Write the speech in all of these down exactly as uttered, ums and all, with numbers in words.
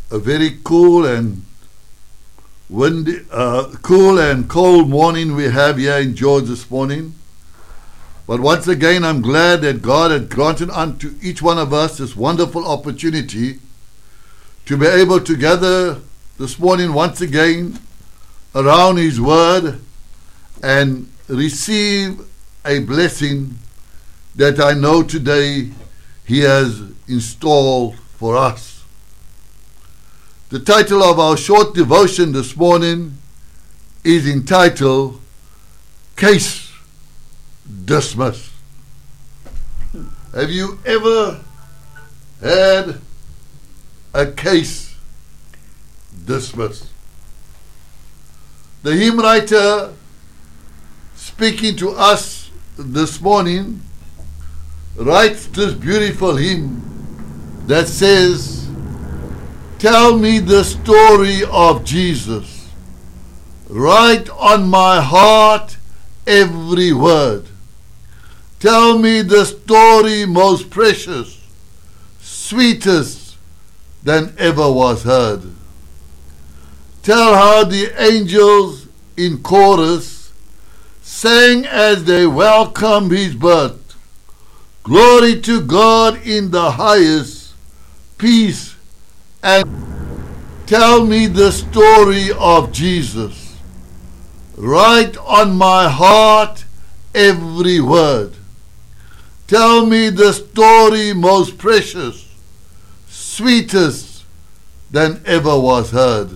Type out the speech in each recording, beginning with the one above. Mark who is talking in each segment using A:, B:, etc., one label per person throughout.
A: a very cool and windy, uh, cool and cold morning we have here in George this morning. But once again, I'm glad that God had granted unto each one of us this wonderful opportunity to be able to gather this morning once again around His Word and receive a blessing that I know today He has installed for us. The title of our short devotion this morning is entitled Case Dismissed. Have you ever had a case dismissed? The hymn writer speaking to us this morning writes this beautiful hymn that says, "Tell me the story of Jesus, write on my heart every word. Tell me the story most precious, sweetest than ever was heard. Tell how the angels in chorus sang as they welcomed His birth. Glory to God in the highest, peace and..." Tell me the story of Jesus, write on my heart every word. Tell me the story most precious, sweetest than ever was heard.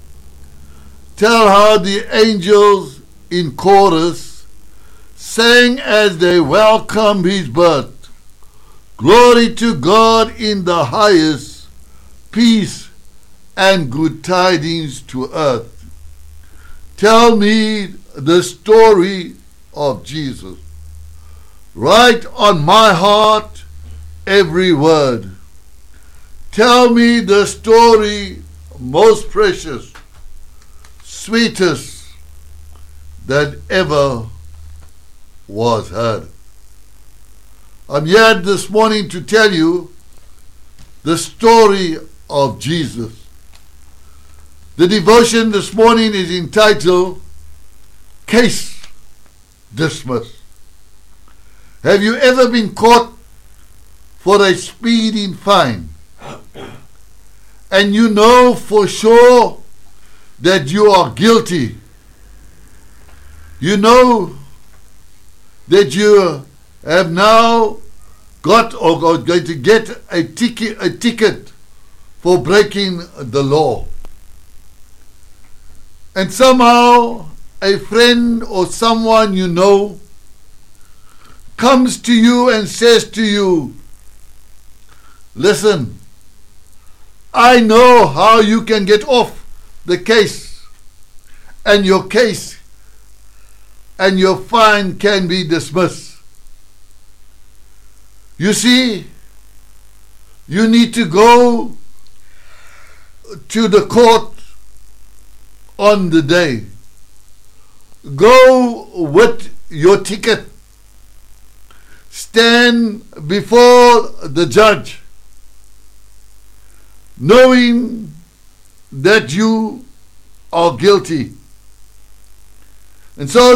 A: Tell how the angels in chorus sang as they welcomed His birth. Glory to God in the highest, peace and good tidings to earth. Tell me the story of Jesus, write on my heart every word. Tell me the story most precious, sweetest that ever was heard. I'm here this morning to tell you the story of Jesus. The devotion this morning is entitled Case Dismissed. Have you ever been caught for a speeding fine and you know for sure that you are guilty? You know that you have now got or are going to get a ticket, a ticket for breaking the law. And somehow a friend or someone you know comes to you and says to you, "Listen, I know how you can get off the case, and your case and your fine can be dismissed. You see, you need to go to the court on the day. Go with your ticket. Stand before the judge, knowing that you are guilty." And so